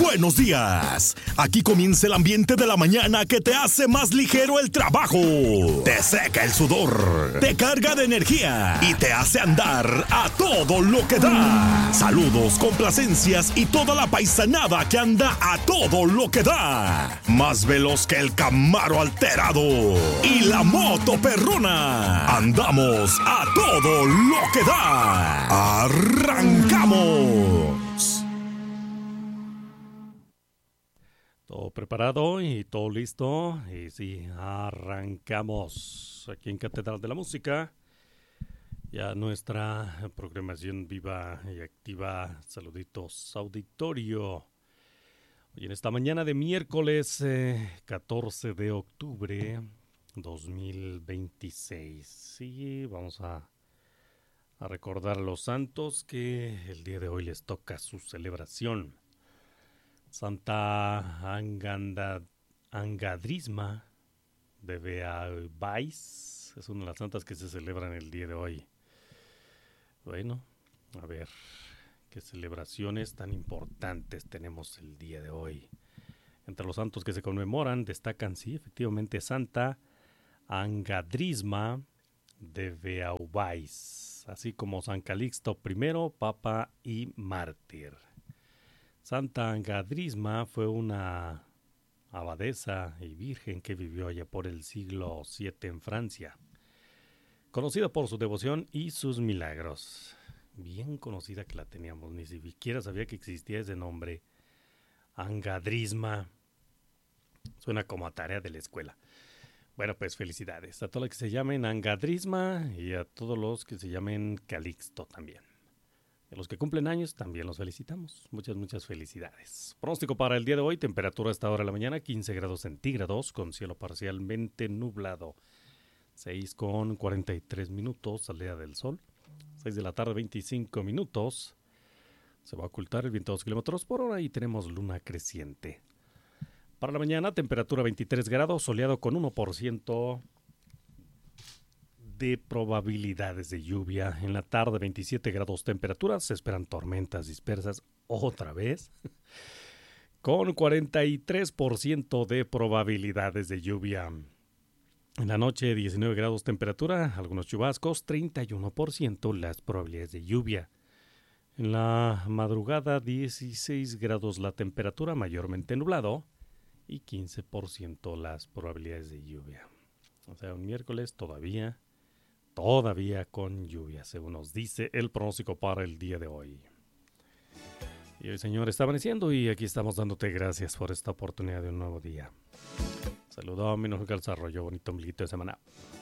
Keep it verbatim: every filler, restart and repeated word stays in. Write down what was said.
Buenos días. Aquí comienza el ambiente de la mañana que te hace más ligero el trabajo. Te seca el sudor, te carga de energía y te hace andar a todo lo que da. Saludos, complacencias y toda la paisanada que anda a todo lo que da. Más veloz que el Camaro alterado y la moto perrona. Andamos a todo lo que da. ¡Arrancamos! Todo preparado y todo listo. Y sí, arrancamos aquí en Catedral de la Música. Ya nuestra programación viva y activa. Saluditos, auditorio. Hoy en esta mañana de miércoles eh, catorce de octubre dos mil veintiséis. Sí, vamos a, a recordar a los santos que el día de hoy les toca su celebración. Santa Anganda, Angadrisma de Beauvais es una de las santas que se celebran el día de hoy. Bueno, a ver, qué celebraciones tan importantes tenemos el día de hoy. Entre los santos que se conmemoran destacan, sí, efectivamente, Santa Angadrisma de Beauvais, así como San Calixto primero, Papa y Mártir. Santa Angadrisma fue una abadesa y virgen que vivió allá por el siglo siete en Francia, conocida por su devoción y sus milagros. Bien conocida que la teníamos, ni siquiera sabía que existía ese nombre, Angadrisma. Suena como a tarea de la escuela. Bueno, pues felicidades a todos los que se llamen Angadrisma y a todos los que se llamen Calixto también. A los que cumplen años también los felicitamos. Muchas, muchas felicidades. Pronóstico para el día de hoy, temperatura a esta hora de la mañana, quince grados centígrados, con cielo parcialmente nublado. seis con cuarenta y tres minutos, salida del sol. seis de la tarde, veinticinco minutos. Se va a ocultar el viento a dos kilómetros por hora y tenemos luna creciente. Para la mañana, temperatura veintitrés grados, soleado con uno por ciento de probabilidades de lluvia. En la tarde, veintisiete grados temperaturas. Se esperan tormentas dispersas otra vez. Con cuarenta y tres por ciento de probabilidades de lluvia. En la noche, diecinueve grados temperatura. Algunos chubascos. treinta y uno por ciento las probabilidades de lluvia. En la madrugada, dieciséis grados la temperatura, mayormente nublado. Y quince por ciento las probabilidades de lluvia. O sea, un miércoles todavía... Todavía con lluvia, según nos dice el pronóstico para el día de hoy. Y el Señor está amaneciendo y aquí estamos dándote gracias por esta oportunidad de un nuevo día. Saludos a mi Calzarroyo, bonito ombliguito de semana.